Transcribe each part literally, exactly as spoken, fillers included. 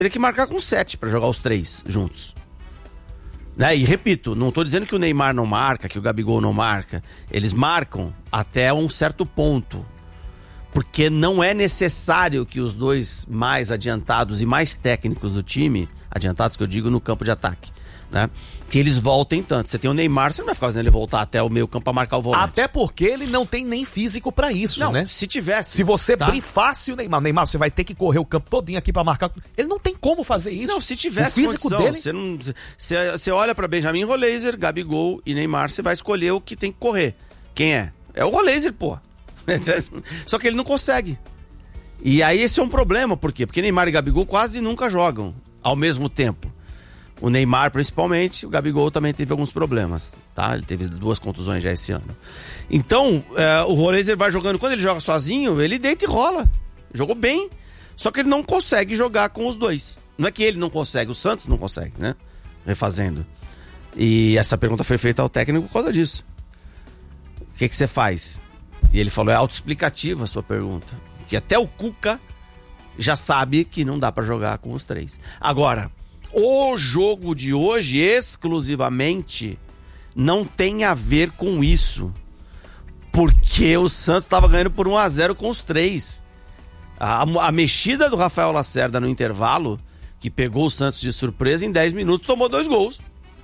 teria que marcar com sete pra jogar os três juntos. Né? E repito, não tô dizendo que o Neymar não marca, que o Gabigol não marca. Eles marcam até um certo ponto. Porque não é necessário que os dois mais adiantados e mais técnicos do time, adiantados que eu digo no campo de ataque, né? Que eles voltem tanto. Você tem o Neymar, você não vai ficar fazendo ele voltar até o meio campo pra marcar o volante. Até porque ele não tem nem físico pra isso, não, né? Se tivesse. Se você tá? brifasse o Neymar, Neymar, você vai ter que correr o campo todinho aqui pra marcar. Ele não tem como fazer isso. Não, se tivesse o físico condição, dele... você, não, você, você olha pra Benjamin Roleiser, Gabigol e Neymar, você vai escolher o que tem que correr. Quem é? É o Roleiser, pô. Só que ele não consegue. E aí esse é um problema, por quê? Porque Neymar e Gabigol quase nunca jogam ao mesmo tempo. O Neymar principalmente, o Gabigol também teve alguns problemas, tá? Ele teve duas contusões já esse ano. Então, é, o Roleiser vai jogando, quando ele joga sozinho, ele deita e rola. Jogou bem, só que ele não consegue jogar com os dois. Não é que ele não consegue, o Santos não consegue, né? Refazendo. E essa pergunta foi feita ao técnico por causa disso. O que que você faz? E ele falou, é autoexplicativa a sua pergunta. Que até o Cuca já sabe que não dá pra jogar com os três. Agora, o jogo de hoje, exclusivamente, não tem a ver com isso. Porque o Santos estava ganhando por um a zero com os três. A, a mexida do Rafael Lacerda no intervalo, que pegou o Santos de surpresa, em dez minutos tomou dois gols.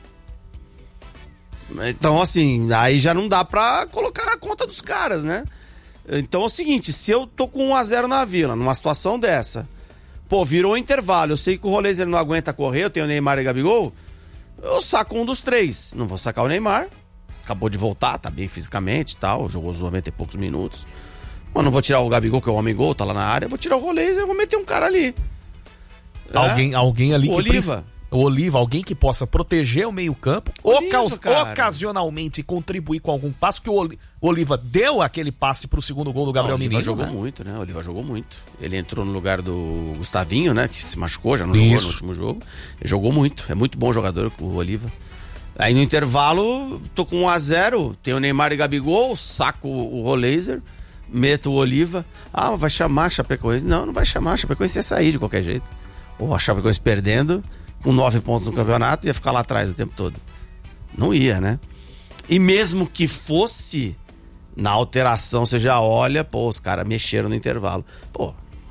Então, assim, aí já não dá pra colocar na conta dos caras, né? Então é o seguinte, se eu tô com um a zero na Vila, numa situação dessa, pô, virou um intervalo, eu sei que o Roleiser não aguenta correr, eu tenho o Neymar e o Gabigol, eu saco um dos três. Não vou sacar o Neymar, acabou de voltar, tá bem fisicamente e tal, jogou os noventa e poucos minutos. Mas não vou tirar o Gabigol, que é o homem gol, tá lá na área, vou tirar o Roleiser e vou meter um cara ali. Alguém, é? alguém ali o que Oliva. Precisa... O Oliva, alguém que possa proteger o meio-campo, ocas... cara. ocasionalmente contribuir com algum passe, que o Oliva deu aquele passe pro segundo gol do Gabriel Menino. O Oliva jogou né? muito, né? O Oliva jogou muito. Ele entrou no lugar do Gustavinho, né? Que se machucou, já não Isso. jogou no último jogo. Ele jogou muito, é muito bom jogador o Oliva. Aí no intervalo, tô com um a zero, tem o Neymar e Gabigol, saco o Roleiser, meto o Oliva. Ah, vai chamar a Chapecoense. Não, não vai chamar, a Chapecoense ia sair de qualquer jeito. Ou a Chapecoense perdendo, com nove pontos no campeonato, ia ficar lá atrás o tempo todo. Não ia, né? E mesmo que fosse, na alteração você já olha, pô, os caras mexeram no intervalo. Pô,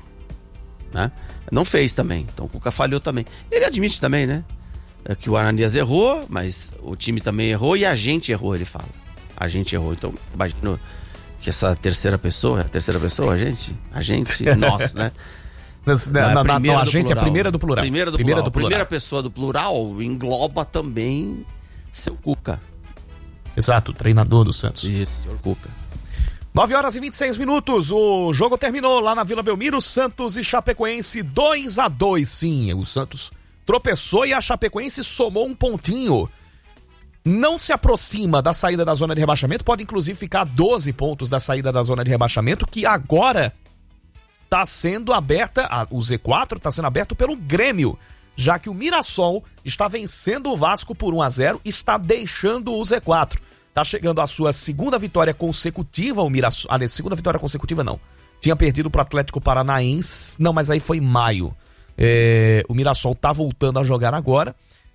né? Não fez também, então o Cuca falhou também. Ele admite também, né? Que o Ananias errou, mas o time também errou e a gente errou, ele fala. A gente errou, então imagino que essa terceira pessoa, a terceira pessoa, a gente, a gente, nós, né? Na, na, na, não, a gente é a primeira do plural. Primeira do primeira plural. do plural. Primeira pessoa do plural engloba também seu Cuca. Exato, treinador do Santos. Isso, senhor Cuca. nove horas e vinte e seis minutos, o jogo terminou lá na Vila Belmiro, Santos e Chapecoense dois a dois. Sim, o Santos tropeçou e a Chapecoense somou um pontinho. Não se aproxima da saída da zona de rebaixamento, pode inclusive ficar a doze pontos da saída da zona de rebaixamento, que agora está sendo aberta, o Z quatro está sendo aberto pelo Grêmio, já que o Mirassol está vencendo o Vasco por um a zero e está deixando o Z quatro. Está chegando a sua segunda vitória consecutiva, o Mirassol, aliás, segunda vitória consecutiva não, tinha perdido para o Atlético Paranaense, não, mas aí foi em maio. É, o Mirassol está voltando a jogar agora,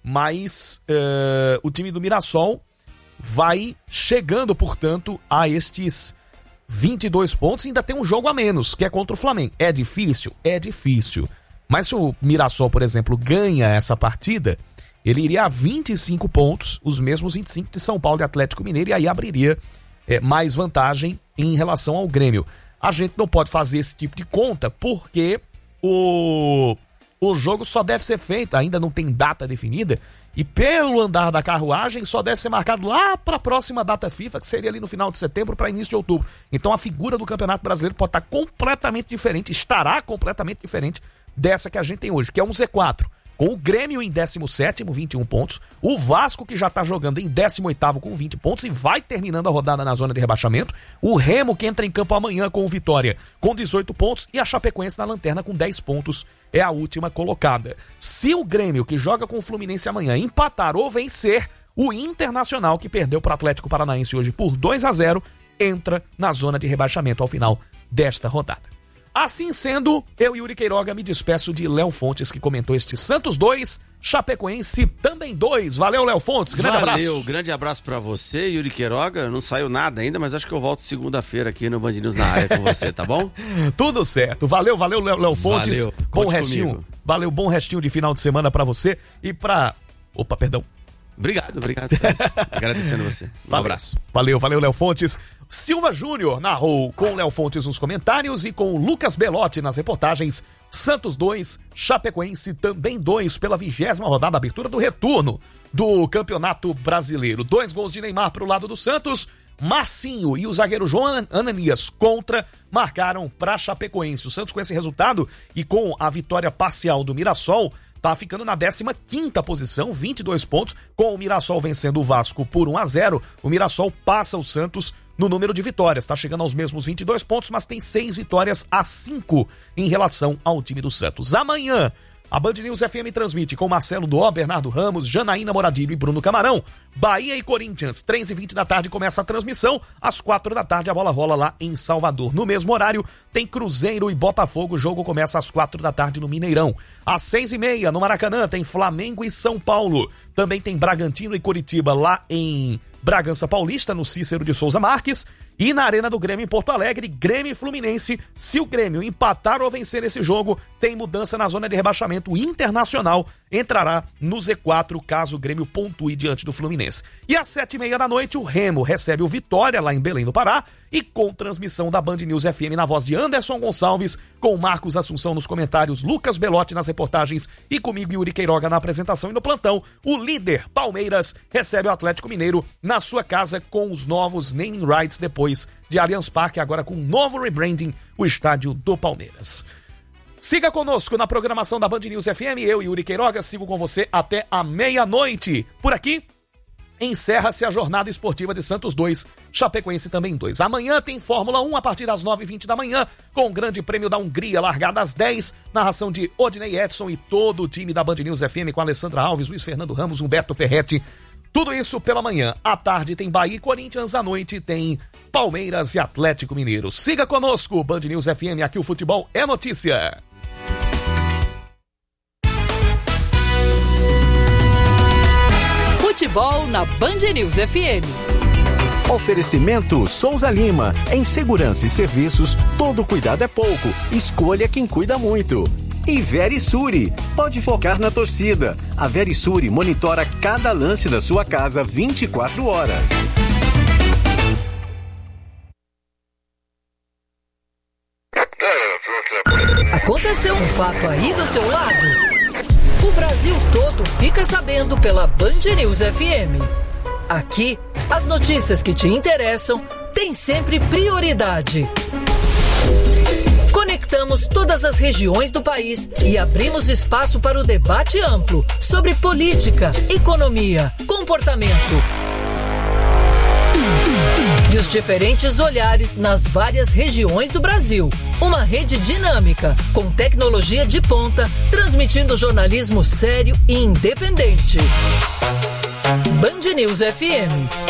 mas é, o time do Mirassol vai chegando, portanto, a estes vinte e dois pontos e ainda tem um jogo a menos, que é contra o Flamengo. É difícil? É difícil. Mas se o Mirassol, por exemplo, ganha essa partida, ele iria a vinte e cinco pontos, os mesmos vinte e cinco de São Paulo e Atlético Mineiro, e aí abriria é, mais vantagem em relação ao Grêmio. A gente não pode fazer esse tipo de conta porque o, o jogo só deve ser feito, ainda não tem data definida, e pelo andar da carruagem só deve ser marcado lá para a próxima data FIFA, que seria ali no final de setembro para início de outubro. Então a figura do Campeonato Brasileiro pode estar completamente diferente, estará completamente diferente dessa que a gente tem hoje, que é um Z quatro. Com o Grêmio em décimo sétimo, vinte e um pontos, o Vasco que já está jogando em décimo oitavo com vinte pontos e vai terminando a rodada na zona de rebaixamento, o Remo que entra em campo amanhã com o Vitória com dezoito pontos e a Chapecoense na lanterna com dez pontos é a última colocada. Se o Grêmio que joga com o Fluminense amanhã empatar ou vencer, o Internacional que perdeu para o Atlético Paranaense hoje por dois a zero entra na zona de rebaixamento ao final desta rodada. Assim sendo, eu, Yuri Queiroga, me despeço de Léo Fontes, que comentou este Santos dois, Chapecoense também dois. Valeu, Léo Fontes, grande Valeu, abraço. Valeu, grande abraço pra você, Yuri Queiroga. Não saiu nada ainda, mas acho que eu volto segunda-feira aqui no Band News na área com você, tá bom? Tudo certo. Valeu, valeu, Léo Fontes. Valeu, bom restinho. Comigo. Valeu, bom restinho de final de semana pra você e pra... Opa, perdão. Obrigado, obrigado. Agradecendo você. Um valeu. abraço. Valeu, valeu, Léo Fontes. Silva Júnior narrou com Léo Fontes nos comentários e com Lucas Belotti nas reportagens. Santos dois, Chapecoense também dois, pela vigésima rodada, abertura do retorno do Campeonato Brasileiro. Dois gols de Neymar pro lado do Santos. Marcinho e o zagueiro João Ananias contra marcaram para Chapecoense. O Santos, com esse resultado e com a vitória parcial do Mirassol, tá ficando na décima quinta posição, vinte e dois pontos, com o Mirassol vencendo o Vasco por um a zero. O Mirassol passa o Santos no número de vitórias, tá chegando aos mesmos vinte e dois pontos, mas tem seis vitórias a cinco em relação ao time do Santos. Amanhã, a Band News F M transmite com Marcelo Duó, Bernardo Ramos, Janaína Moradilho e Bruno Camarão. Bahia e Corinthians, três e vinte da tarde começa a transmissão. Às quatro da tarde a bola rola lá em Salvador. No mesmo horário tem Cruzeiro e Botafogo, o jogo começa às quatro da tarde no Mineirão. Às seis e meia no Maracanã tem Flamengo e São Paulo. Também tem Bragantino e Curitiba lá em Bragança Paulista, no Cícero de Souza Marques. E na Arena do Grêmio em Porto Alegre, Grêmio e Fluminense. Se o Grêmio empatar ou vencer esse jogo, tem mudança na zona de rebaixamento. Internacional entrará no Z quatro caso o Grêmio pontue diante do Fluminense. E às sete e meia da noite, o Remo recebe o Vitória lá em Belém do Pará e com transmissão da Band News F M na voz de Anderson Gonçalves, com Marcos Assunção nos comentários, Lucas Belotti nas reportagens e comigo, Yuri Queiroga, na apresentação e no plantão. O líder Palmeiras recebe o Atlético Mineiro na sua casa com os novos naming rights depois de Allianz Parque, agora com um novo rebranding, o estádio do Palmeiras. Siga conosco na programação da Band News F M, eu e Yuri Queiroga, sigo com você até a meia-noite. Por aqui, encerra-se a jornada esportiva de Santos dois, Chapecoense também dois. Amanhã tem Fórmula um a partir das nove e vinte da manhã, com o Grande Prêmio da Hungria, largada às dez, narração de Odinei Edson e todo o time da Band News F M, com Alessandra Alves, Luiz Fernando Ramos, Humberto Ferretti. Tudo isso pela manhã. À tarde tem Bahia e Corinthians, à noite tem Palmeiras e Atlético Mineiro. Siga conosco, Band News F M, aqui o futebol é notícia. Futebol na Band News F M. Oferecimento Souza Lima. Em segurança e serviços, todo cuidado é pouco. Escolha quem cuida muito. E Verisure, pode focar na torcida. A Verisure monitora cada lance da sua casa vinte e quatro horas. Aconteceu um fato aí do seu lado? O Brasil todo fica sabendo pela Band News F M. Aqui, as notícias que te interessam têm sempre prioridade. Conectamos todas as regiões do país e abrimos espaço para o debate amplo sobre política, economia, comportamento e os diferentes olhares nas várias regiões do Brasil. Uma rede dinâmica, com tecnologia de ponta, transmitindo jornalismo sério e independente. Band News F M.